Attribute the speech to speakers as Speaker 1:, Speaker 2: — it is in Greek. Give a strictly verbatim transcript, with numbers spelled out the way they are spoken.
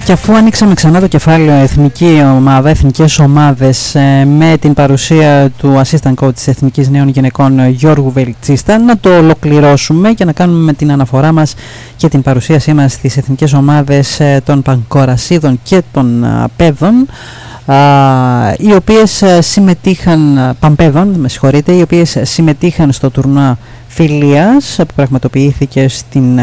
Speaker 1: Και αφού ανοίξαμε ξανά το κεφάλαιο εθνική ομάδα, εθνικές ομάδες, με την παρουσία του assistant coach της Εθνικής Νέων Γυναικών Γιώργου Βελτσίστα, να το ολοκληρώσουμε και να κάνουμε την αναφορά μας και την παρουσίασή μας στις εθνικές ομάδες των Πανκορασίδων και των Πέδων, οι οποίες συμμετείχαν, Παμπέδων, με συγχωρείτε, οι οποίες συμμετείχαν στο τουρνουά φιλίας που πραγματοποιήθηκε στην